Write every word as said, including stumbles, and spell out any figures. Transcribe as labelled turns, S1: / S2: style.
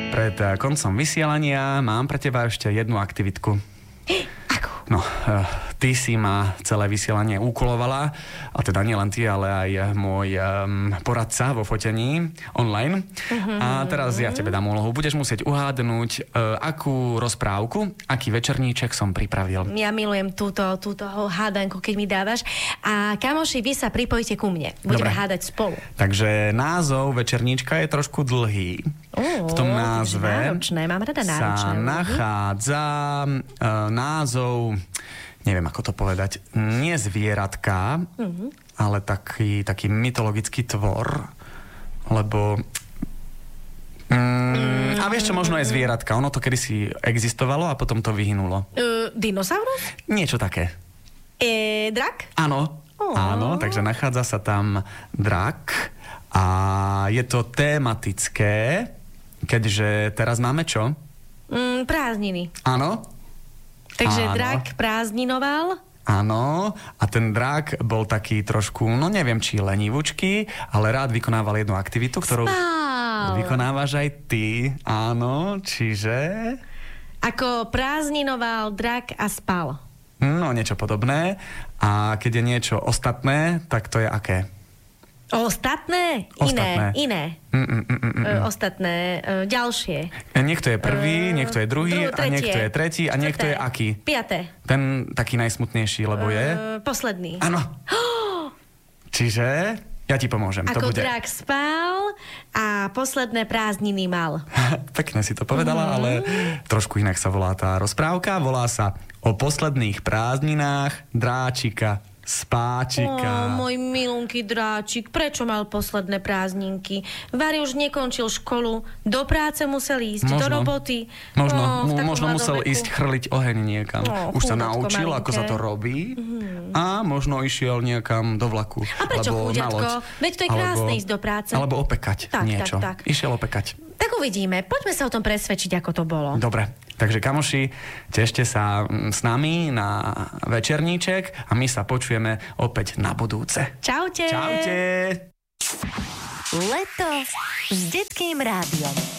S1: Pred koncom vysielania mám pre teba ešte jednu aktivitku.
S2: Akú?
S1: No, ty si ma celé vysielanie úkolovala, a teda nielen ty, ale aj môj um, poradca vo fotení online. Uh-huh. A teraz ja tebe dám úlohu. Budeš musieť uhádnuť, uh, akú rozprávku, aký večerníček som pripravil.
S2: Ja milujem túto, túto hádanku, keď mi dávaš. A kamoši, vy sa pripojíte ku mne. Budeme
S1: Dobre.
S2: hádať spolu.
S1: Takže názov večerníčka je trošku dlhý.
S2: Oh,
S1: v tom názve
S2: náročné. Mám rada náročné.
S1: sa nachádza uh, názov, neviem ako to povedať, nie zvieratka, uh-huh. ale taký, taký mytologický tvor, lebo mm, a vieš čo, možno aj zvieratka. Ono to kedysi existovalo a potom to vyhynulo.
S2: Uh, dinosaurus?
S1: Niečo také.
S2: E, drak?
S1: Áno,
S2: oh.
S1: áno, takže nachádza sa tam drak a je to tematické, keďže teraz máme čo?
S2: Mm, prázdniny.
S1: Áno.
S2: Takže
S1: áno.
S2: drak prázdninoval?
S1: Áno, a ten drak bol taký trošku, no neviem, či lenivúčky, ale rád vykonával jednu aktivitu, ktorú
S2: Spál.
S1: vykonávaš aj ty. Áno, čiže...
S2: Ako prázdninoval drak a spal.
S1: No, niečo podobné. A keď je niečo ostatné, tak to je aké?
S2: Ostatné?
S1: Ostatné.
S2: Iné. Iné.
S1: Mm, mm, mm, mm, mm.
S2: E, ostatné. E, ďalšie.
S1: Niekto je prvý, niekto je druhý,
S2: Dru-
S1: a niekto je tretí a niekto je aký?
S2: Piaté.
S1: Ten taký najsmutnejší, lebo je...
S2: E, posledný.
S1: Áno. Čiže ja ti pomôžem.
S2: Ako
S1: to bude...
S2: drak spal a posledné prázdniny mal.
S1: Pekne si to povedala, mm. ale trošku inak sa volá tá rozprávka. Volá sa O posledných prázdninách dráčika spáčika.
S2: Ó, môj milunky dráčik, prečo mal posledné prázdninky? Vary už nekončil školu, do práce musel ísť,
S1: možno,
S2: do roboty.
S1: Možno,
S2: Ó,
S1: mu, možno musel
S2: veku.
S1: ísť chrliť oheň niekam.
S2: Ó,
S1: už sa
S2: chúdatko
S1: naučil,
S2: malinké.
S1: ako sa to robí mm. a možno išiel niekam do vlaku.
S2: A prečo
S1: alebo na
S2: chúďatko?
S1: loď.
S2: Veď to je krásne
S1: alebo,
S2: ísť do práce.
S1: Alebo opekať
S2: tak,
S1: niečo.
S2: Tak, tak.
S1: Išiel opekať.
S2: Tak uvidíme. Poďme sa o tom presvedčiť, ako to bolo.
S1: Dobre. Takže kamoši, tešte sa s nami na večerníček a my sa počujeme opäť na budúce.
S2: Čaute.
S1: Čaute.
S3: Leto s Detským rádiom.